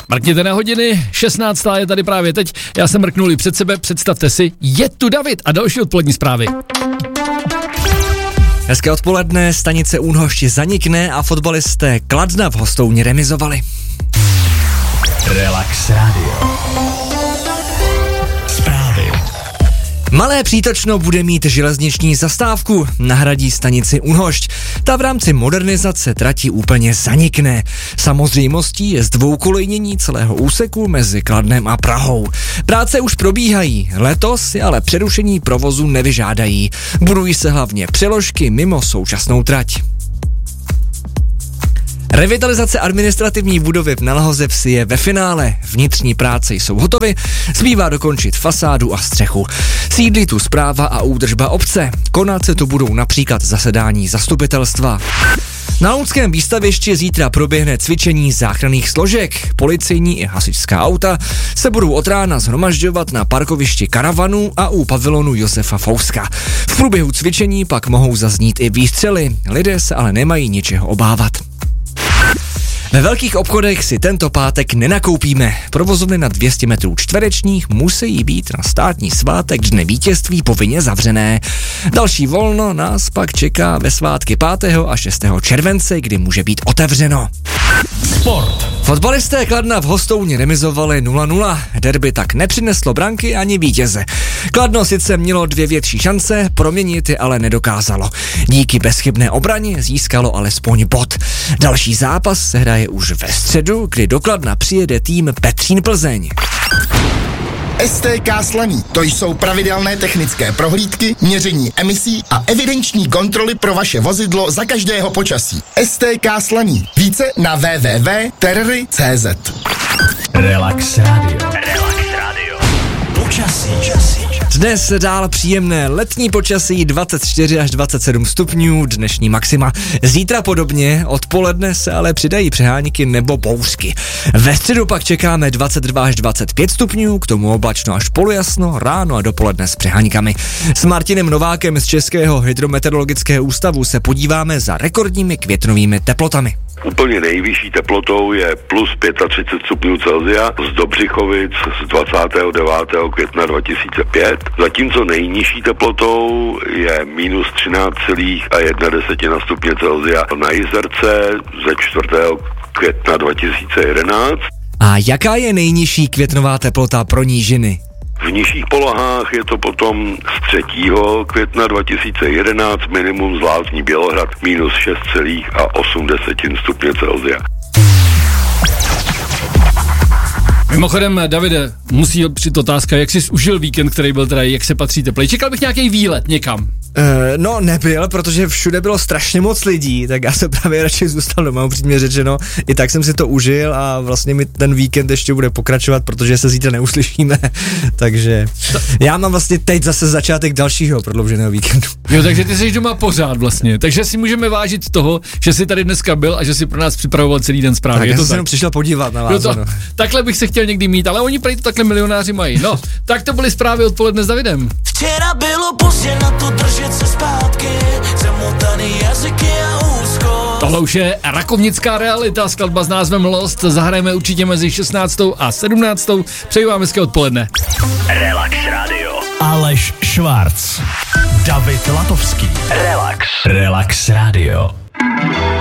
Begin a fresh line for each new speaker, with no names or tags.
Mrkněte na hodiny, 16. je tady právě teď, já jsem mrknul před sebe, představte si, je tu David a další odpolední zprávy.
Hezké odpoledne, stanice Únhošť zanikne a fotbalisté Kladna v Hostouně remizovali.
Relax Radio. Zprávy.
Malé Přítočno bude mít železniční zastávku, nahradí stanici Únhošť. Ta v rámci modernizace trati úplně zanikne. Samozřejmostí je zdvoukolejnění celého úseku mezi Kladnem a Prahou. Práce už probíhají, letos si ale přerušení provozu nevyžádají. Budují se hlavně přeložky mimo současnou trať. Revitalizace administrativní budovy v Nalhoze Vsi je ve finále. Vnitřní práce jsou hotovy, zbývá dokončit fasádu a střechu. Sídlí tu správa a údržba obce. Konat se tu budou například zasedání zastupitelstva. Na Lounském výstavišti zítra proběhne cvičení záchranných složek. Policejní i hasičská auta se budou od rána shromažďovat na parkovišti Karavanu a u pavilonu Josefa Fouska. V průběhu cvičení pak mohou zaznít i výstřely. Lidé se ale nemají ničeho obávat. Ve velkých obchodech si tento pátek nenakoupíme. Provozovny na 200 metrů čtverečních musí být na státní svátek Dne vítězství povinně zavřené. Další volno nás pak čeká ve svátky 5. a 6. července, kdy může být otevřeno.
Sport.
Fotbalisté Kladna v Hostouně remizovali 0-0. Derby tak nepřineslo branky ani vítěze. Kladno sice mělo 2 větší šance, proměnit je ale nedokázalo. Díky bezchybné obraně získalo alespoň bod. Další zápas se hraje už ve středu, kdy do Kladna přijede tým Petřín Plzeň.
STK Slaný, to jsou pravidelné technické prohlídky, měření emisí a evidenční kontroly pro vaše vozidlo za každého počasí. STK Slaný. Více na www.terry.cz.
Relax Radio. Relax Radio. Počasí.
Dnes dál příjemné letní počasí 24 až 27 stupňů, dnešní maxima. Zítra podobně, odpoledne se ale přidají přehánky nebo bouřky. Ve středu pak čekáme 22 až 25 stupňů, k tomu oblačno až polojasno, ráno a dopoledne s přehánkami. S Martinem Novákem z Českého hydrometeorologického ústavu se podíváme za rekordními květnovými teplotami.
Úplně nejvyšší teplotou je plus 35 stupňů Celsia z Dobřichovic z 29. května 2005, zatímco nejnižší teplotou je minus 13,1 stupně Celsia na Jizerce ze 4. května 2011.
A jaká je nejnižší květnová teplota pro nížiny?
V nižších polohách je to potom z 3. května 2011 minimum z Lázní Bělohrad minus 6,8 stupně Celsia.
Mimochodem, Davide, musí přijít otázka, jak jsi užil víkend, který byl teda, jak se patří teplej. Čekal bych nějaký výlet někam.
No nebyl, protože všude bylo strašně moc lidí, tak já jsem právě radši zůstal doma, upřímně řečeno. I tak jsem si to užil a vlastně mi ten víkend ještě bude pokračovat, protože se zítra neuslyšíme. Takže já mám vlastně teď zase začátek dalšího prodlouženého víkendu.
Jo, takže ty jsi doma pořád vlastně. Takže si můžeme vážit toho, že jsi tady dneska byl a že si pro nás připravoval celý den zprávy.
Tak
já
jsem se jenom přišel podívat na vás.
Takhle bych se chtěl někdy mít, ale oni prý to takhle milionáři mají. No, tak to byly zprávy odpoledne s Davidem.
Včera bylo pozdě na to držet se zpátky, zamotaný jazyky a úzkost.
Tohle už je rakovnická realita, skladba s názvem Lost, zahrajeme určitě mezi 16. a 17. Přeji vám hezké odpoledne.
Relax Radio. Aleš Švarc. David Latovský. Relax Radio.